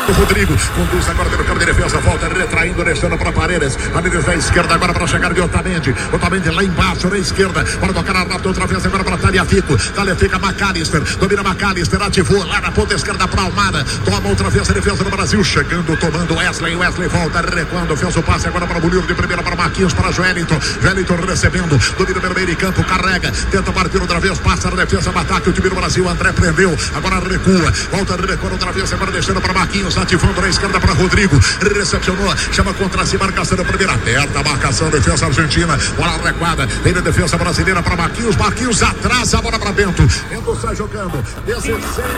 do Rodrigo. Conduz agora pelo campo de defesa. Volta retraindo, deixando para Paredes. Paredes da esquerda agora para chegar de Otamendi. Otamendi lá embaixo na esquerda. Para tocar a rápido outra vez agora para Tagliafico. Tagliafico, McAllister. Domina McAllister. Ativou lá na ponta esquerda para Almada. Toma outra vez a defesa do Brasil. Chegando, tomando Wesley. Wesley volta recuando. Fez o passe agora para o Bonito de primeira para Marquinhos. Para Joelinton. Joelinton recebendo. Domina pelo meio de campo. Carrega. Tenta partir outra vez. Passa na defesa. Ataque o time do Brasil. André prendeu. Agora recua. Volta recua outra vez. Agora deixando para Marquinhos. Ativando na esquerda para Rodrigo. Recepcionou. Chama contra si. Marcação da primeira. Aperta a marcação. Defesa argentina. Bola recuada. Vem a defesa brasileira para Marquinhos. Marquinhos atrasa a bola para Bento. Bento sai jogando. 16.